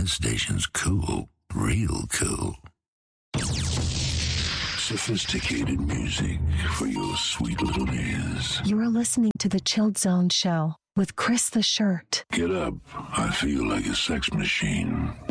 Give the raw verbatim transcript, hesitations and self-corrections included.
That station's cool. Real cool. Sophisticated music for your sweet little ears. You're listening to The Chilled Zone Show with Chris the Shirt. Get up. I feel like a sex machine.